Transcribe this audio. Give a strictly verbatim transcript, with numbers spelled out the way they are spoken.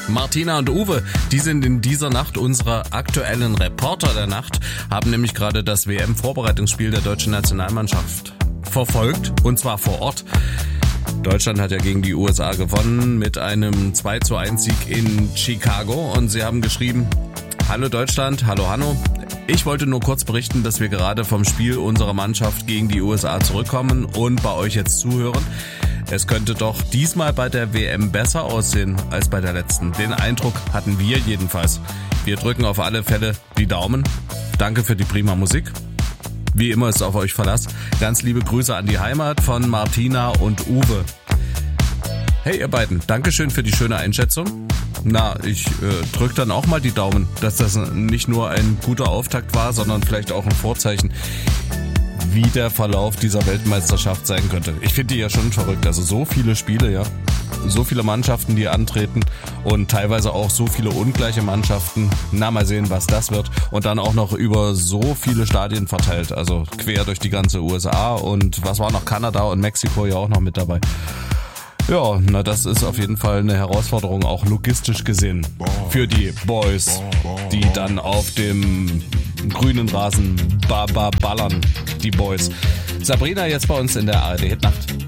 Martina und Uwe, die sind in dieser Nacht unsere aktuellen Reporter der Nacht, haben nämlich gerade das W M-Vorbereitungsspiel der deutschen Nationalmannschaft verfolgt, und zwar vor Ort. Deutschland hat ja gegen die U S A gewonnen mit einem zwei zu eins Sieg in Chicago und sie haben geschrieben: Hallo Deutschland, hallo Hanno. Ich wollte nur kurz berichten, dass wir gerade vom Spiel unserer Mannschaft gegen die U S A zurückkommen und bei euch jetzt zuhören. Es könnte doch diesmal bei der W M besser aussehen als bei der letzten. Den Eindruck hatten wir jedenfalls. Wir drücken auf alle Fälle die Daumen. Danke für die prima Musik. Wie immer ist auf euch Verlass. Ganz liebe Grüße an die Heimat von Martina und Uwe. Hey ihr beiden, Dankeschön für die schöne Einschätzung. Na, ich äh, drück dann auch mal die Daumen, dass das nicht nur ein guter Auftakt war, sondern vielleicht auch ein Vorzeichen, wie der Verlauf dieser Weltmeisterschaft sein könnte. Ich finde die ja schon verrückt. Also so viele Spiele, ja. So viele Mannschaften, die antreten und teilweise auch so viele ungleiche Mannschaften. Na, mal sehen, was das wird. Und dann auch noch über so viele Stadien verteilt. Also quer durch die ganze U S A und was war noch, Kanada und Mexiko ja auch noch mit dabei. Ja, na das ist auf jeden Fall eine Herausforderung, auch logistisch gesehen, für die Boys, die dann auf dem grünen Rasen ba ba ballern, die Boys. Sabrina jetzt bei uns in der A R D Hitnacht.